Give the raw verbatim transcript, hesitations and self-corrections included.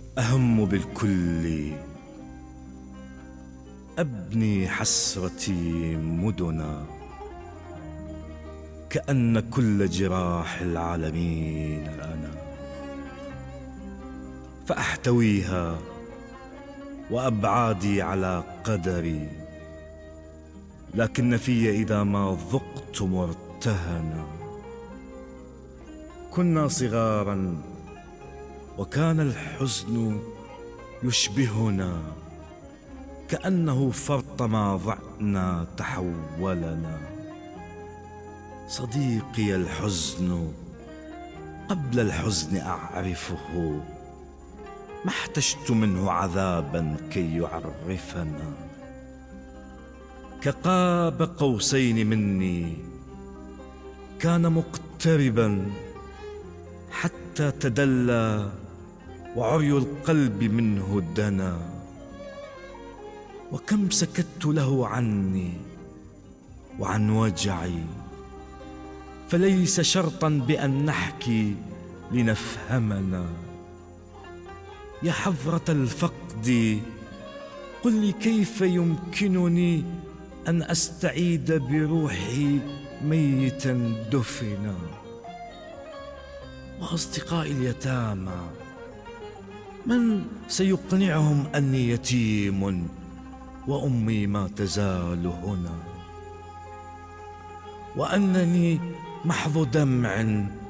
أهم بالكل أبني حسرتي مدنا، كأن كل جراح العالمين أنا، فأحتويها وأبعادي على قدري، لكن في إذا ما ذقت مرتهنا. كنا صغارا وكان الحزن يشبهنا، كأنه فرط ما ضعنا تحولنا. صديقي الحزن قبل الحزن أعرفه، ما احتجت منه عذابا كي يعرفنا. كقاب قوسين مني كان مقتربا حتى تدلى، وعري القلب منه دنا. وكم سكت له عني وعن وجعي، فليس شرطا بأن نحكي لنفهمنا. يا حضرة الفقد، قل لي كيف يمكنني أن أستعيد بروحي ميتا دفنا. وأصدقائي اليتامى، من سيقنعهم أني يتيم وأمي ما تزال هنا، وأنني محض دمع